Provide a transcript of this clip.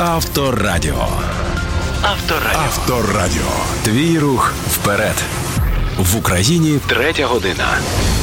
Авторадіо. Авторадіо. Твій рух вперед. В Україні 3 година.